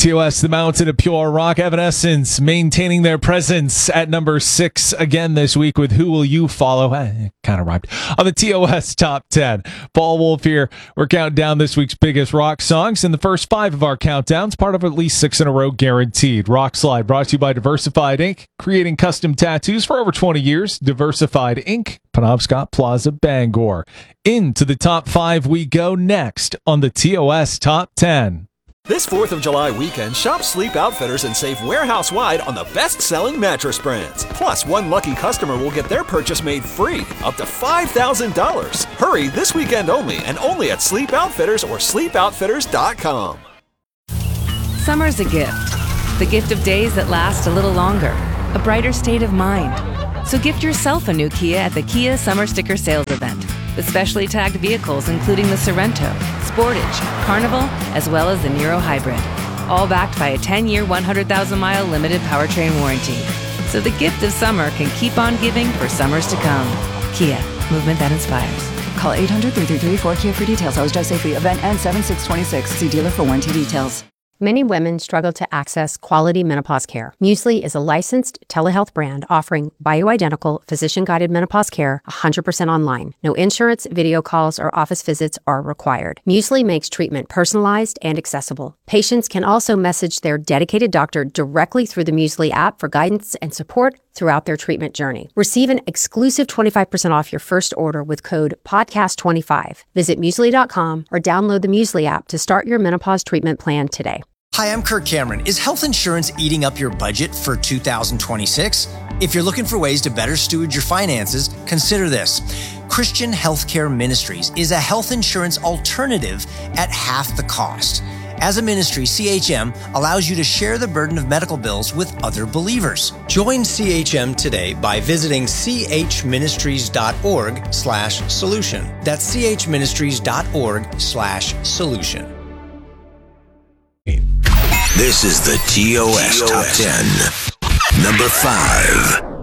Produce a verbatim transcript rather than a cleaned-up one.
T O S, the Mountain of Pure Rock. Evanescence maintaining their presence at number six again this week with Who Will You Follow? Eh, kind of rhymed. On the T O S Top ten. Paul Wolf here. We're counting down this week's biggest rock songs in the first five of our countdowns, part of at least six in a row guaranteed. Rock Slide brought to you by Diversified Incorporated, creating custom tattoos for over twenty years. Diversified Incorporated, Penobscot Plaza, Bangor. Into the top five we go next on the T O S Top ten. This fourth of July weekend, shop Sleep Outfitters and save warehouse-wide on the best-selling mattress brands. Plus, one lucky customer will get their purchase made free, up to five thousand dollars. Hurry this weekend only, and only at Sleep Outfitters or sleep outfitters dot com. Summer's a gift. The gift of days that last a little longer. A brighter state of mind. So gift yourself a new Kia at the Kia Summer Sticker Sales Event. With specially tagged vehicles including the Sorento, Sportage, Carnival, as well as the Niro Hybrid. All backed by a ten-year, one hundred thousand mile limited powertrain warranty. So the gift of summer can keep on giving for summers to come. Kia, movement that inspires. Call eight hundred, three three three, four K I A for details. Always drive safely. Event ends seven six twenty-six. See dealer for warranty details. Many women struggle to access quality menopause care. Muesli is a licensed telehealth brand offering bioidentical, physician-guided menopause care one hundred percent online. No insurance, video calls, or office visits are required. Muesli makes treatment personalized and accessible. Patients can also message their dedicated doctor directly through the Muesli app for guidance and support throughout their treatment journey. Receive an exclusive twenty-five percent off your first order with code podcast twenty-five. Visit muesli dot com or download the Muesli app to start your menopause treatment plan today. Hi, I'm Kirk Cameron. Is health insurance eating up your budget for two thousand twenty-six? If you're looking for ways to better steward your finances, consider this. Christian Healthcare Ministries is a health insurance alternative at half the cost. As a ministry, C H M allows you to share the burden of medical bills with other believers. Join C H M today by visiting c h ministries dot org slash solution. That's c h ministries dot org slash solution. This is the T O S Top ten. Number five.